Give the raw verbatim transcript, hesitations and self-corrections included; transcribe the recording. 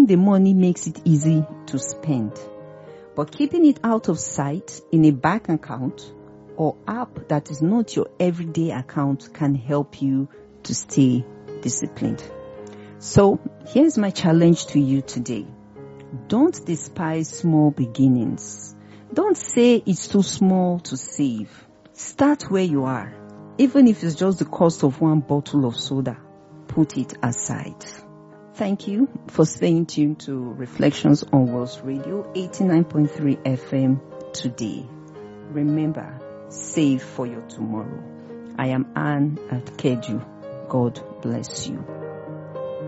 the money makes it easy to spend. But keeping it out of sight in a bank account or app that is not your everyday account can help you to stay disciplined. So here's my challenge to you today. Don't despise small beginnings. Don't say it's too small to save. Start where you are. Even if it's just the cost of one bottle of soda, put it aside. Thank you for staying tuned to Reflections on Wells Radio eighty-nine point three F M today. Remember, save for your tomorrow. I am Anne at Keju. God bless you.